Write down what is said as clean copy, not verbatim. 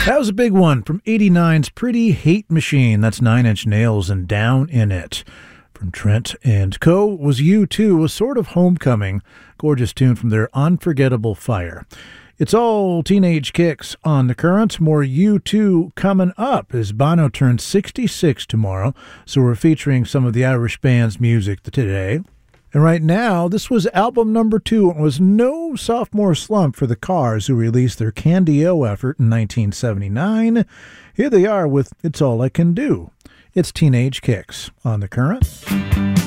That was a big one from '89's Pretty Hate Machine. That's Nine Inch Nails and Down in It. From Trent and Co. was U2, a sort of homecoming. Gorgeous tune from their unforgettable Fire. It's all Teenage Kicks on The Current. More U2 coming up as Bono turns 66 tomorrow, so we're featuring some of the Irish band's music today. And right now, this was album number 2. It was no sophomore slump for the Cars, who released their Candy-O effort in 1979. Here they are with It's All I Can Do. It's Teenage Kicks on The Current.